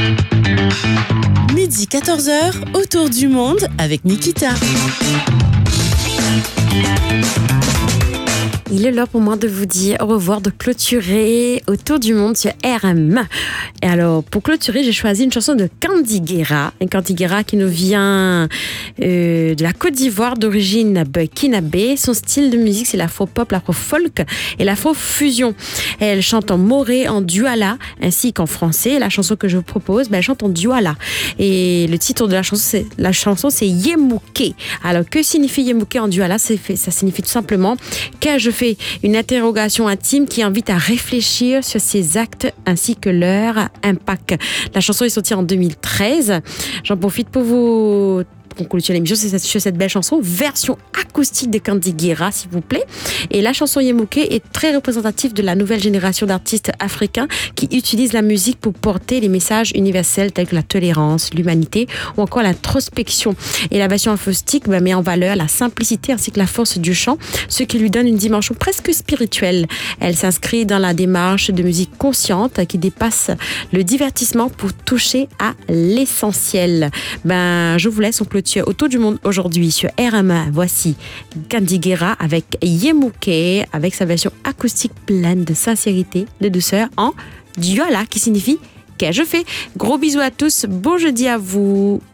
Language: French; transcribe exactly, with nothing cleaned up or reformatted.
Midi quatorze heures, autour du monde avec Nikita. Il est l'heure pour moi de vous dire au revoir, de clôturer Autour du monde sur R M. Et alors, pour clôturer, j'ai choisi une chanson de Candy Guerra. Un Candy Guerra qui nous vient euh, de la Côte d'Ivoire, d'origine burkinabé. Son style de musique, c'est l'afro-pop, l'afro-folk et l'afro-fusion. Elle chante en moré, en douala, ainsi qu'en français. La chanson que je vous propose, ben, elle chante en douala. Et le titre de la chanson, c'est, la chanson, c'est Yemouké. Alors, que signifie Yemouké en douala? Ça signifie tout simplement que je fais une interrogation intime qui invite à réfléchir sur ses actes ainsi que leur impact. La chanson est sortie en deux mille treize. J'en profite pour vous conclusion de l'émission, c'est cette, cette belle chanson, version acoustique de Candy Guerra, s'il vous plaît. Et la chanson Yemouké est très représentative de la nouvelle génération d'artistes africains qui utilisent la musique pour porter les messages universels tels que la tolérance, l'humanité ou encore l'introspection. Et la version acoustique bah, met en valeur la simplicité ainsi que la force du chant, ce qui lui donne une dimension presque spirituelle. Elle s'inscrit dans la démarche de musique consciente qui dépasse le divertissement pour toucher à l'essentiel. Ben, je vous laisse en clôture Autour du monde aujourd'hui sur R M A. Voici Candy Guerra avec Yemouké, avec sa version acoustique pleine de sincérité, de douceur en douala qui signifie qu'ai-je fait. Gros bisous à tous, bon jeudi à vous.